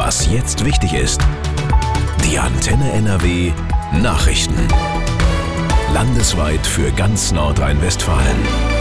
Was jetzt wichtig ist. Die Antenne NRW Nachrichten. Landesweit für ganz Nordrhein-Westfalen.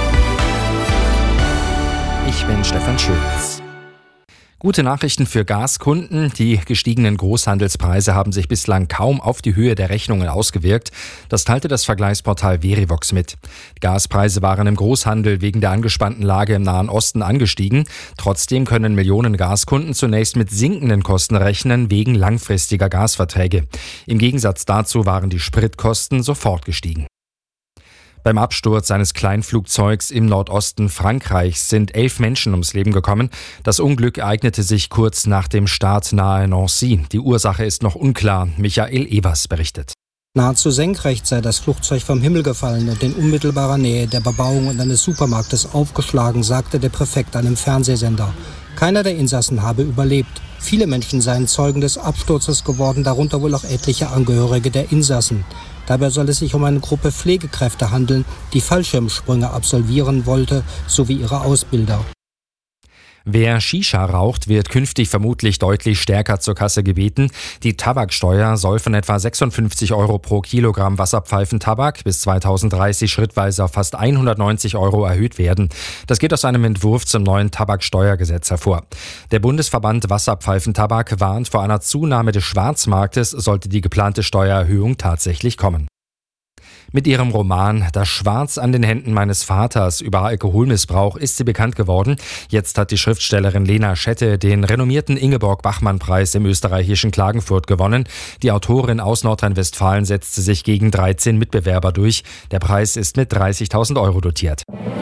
Ich bin Stefan Schulz. Gute Nachrichten für Gaskunden. Die gestiegenen Großhandelspreise haben sich bislang kaum auf die Höhe der Rechnungen ausgewirkt. Das teilte das Vergleichsportal Verivox mit. Gaspreise waren im Großhandel wegen der angespannten Lage im Nahen Osten angestiegen. Trotzdem können Millionen Gaskunden zunächst mit sinkenden Kosten rechnen wegen langfristiger Gasverträge. Im Gegensatz dazu waren die Spritkosten sofort gestiegen. Beim Absturz eines Kleinflugzeugs im Nordosten Frankreichs sind 11 Menschen ums Leben gekommen. Das Unglück ereignete sich kurz nach dem Start nahe Nancy. Die Ursache ist noch unklar. Michael Evers berichtet. Nahezu senkrecht sei das Flugzeug vom Himmel gefallen und in unmittelbarer Nähe der Bebauung und eines Supermarktes aufgeschlagen, sagte der Präfekt einem Fernsehsender. Keiner der Insassen habe überlebt. Viele Menschen seien Zeugen des Absturzes geworden, darunter wohl auch etliche Angehörige der Insassen. Dabei soll es sich um eine Gruppe Pflegekräfte handeln, die Fallschirmsprünge absolvieren wollte, sowie ihre Ausbilder. Wer Shisha raucht, wird künftig vermutlich deutlich stärker zur Kasse gebeten. Die Tabaksteuer soll von etwa 56 € pro Kilogramm Wasserpfeifentabak bis 2030 schrittweise auf fast 190 € erhöht werden. Das geht aus einem Entwurf zum neuen Tabaksteuergesetz hervor. Der Bundesverband Wasserpfeifentabak warnt vor einer Zunahme des Schwarzmarktes, sollte die geplante Steuererhöhung tatsächlich kommen. Mit ihrem Roman »Das Schwarz an den Händen meines Vaters« über Alkoholmissbrauch ist sie bekannt geworden. Jetzt hat die Schriftstellerin Lena Schette den renommierten Ingeborg-Bachmann-Preis im österreichischen Klagenfurt gewonnen. Die Autorin aus Nordrhein-Westfalen setzte sich gegen 13 Mitbewerber durch. Der Preis ist mit 30.000 € dotiert.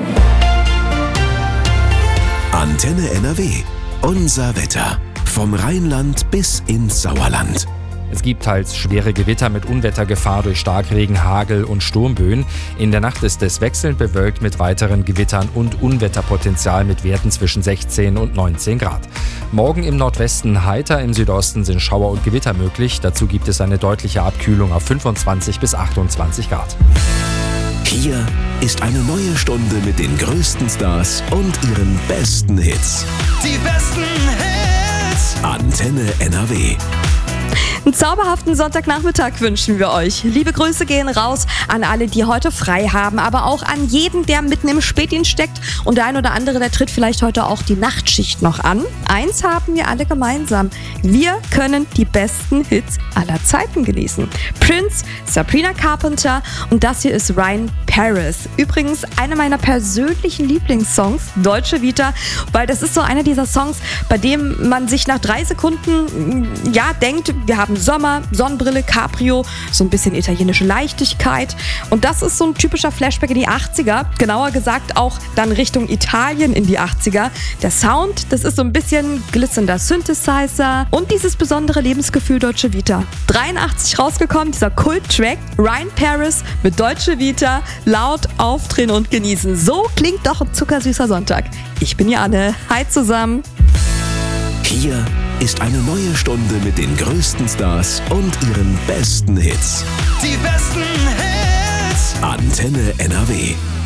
Antenne NRW. Unser Wetter. Vom Rheinland bis ins Sauerland. Es gibt teils schwere Gewitter mit Unwettergefahr durch Starkregen, Hagel und Sturmböen. In der Nacht ist es wechselnd bewölkt mit weiteren Gewittern und Unwetterpotenzial mit Werten zwischen 16 und 19 Grad. Morgen im Nordwesten heiter, im Südosten sind Schauer und Gewitter möglich. Dazu gibt es eine deutliche Abkühlung auf 25 bis 28 Grad. Hier ist eine neue Stunde mit den größten Stars und ihren besten Hits. Die besten Hits! Antenne NRW. Einen zauberhaften Sonntagnachmittag wünschen wir euch. Liebe Grüße gehen raus an alle, die heute frei haben, aber auch an jeden, der mitten im Spätdienst steckt und der ein oder andere, der tritt vielleicht heute auch die Nachtschicht noch an. Eins haben wir alle gemeinsam. Wir können die besten Hits aller Zeiten genießen. Prince, Sabrina Carpenter und das hier ist Ryan Paris. Übrigens einer meiner persönlichen Lieblingssongs, Deutsche Vita, weil das ist so einer dieser Songs, bei dem man sich nach 3 Sekunden denkt, wir haben Sommer, Sonnenbrille, Cabrio, so ein bisschen italienische Leichtigkeit. Und das ist so ein typischer Flashback in die 80er. Genauer gesagt auch dann Richtung Italien in die 80er. Der Sound, das ist so ein bisschen glitzernder Synthesizer und dieses besondere Lebensgefühl Deutsche Vita. 83 rausgekommen, dieser Kult-Track Ryan Paris mit Deutsche Vita. Laut aufdrehen und genießen. So klingt doch ein zuckersüßer Sonntag. Ich bin Janne. Hi zusammen. Hier ist eine neue Stunde mit den größten Stars und ihren besten Hits. Die besten Hits! Antenne NRW.